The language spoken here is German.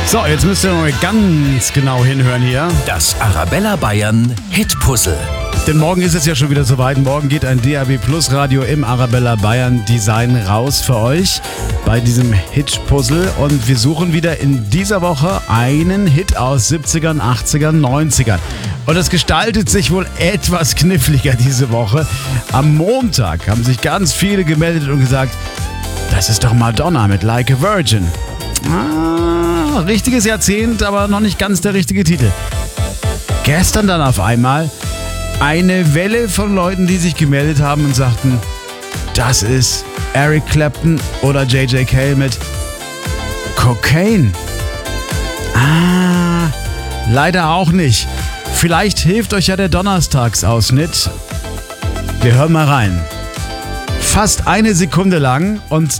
So, jetzt müsst ihr noch ganz genau hinhören hier. Das Arabella Bayern Hitpuzzle. Denn morgen ist es ja schon wieder soweit. Morgen geht ein DAB Plus Radio im Arabella Bayern Design raus für euch bei diesem Hit-Puzzle. Und wir suchen wieder in dieser Woche einen Hit aus 70ern, 80ern, 90ern. Und es gestaltet sich wohl etwas kniffliger diese Woche. Am Montag haben sich ganz viele gemeldet und gesagt, das ist doch Madonna mit Like a Virgin. Richtiges Jahrzehnt, aber noch nicht ganz der richtige Titel. Gestern dann auf einmal eine Welle von Leuten, die sich gemeldet haben und sagten, das ist Eric Clapton oder J.J. Cale mit Cocaine. Leider auch nicht. Vielleicht hilft euch ja der Donnerstagsausschnitt. Wir hören mal rein. Fast eine Sekunde lang und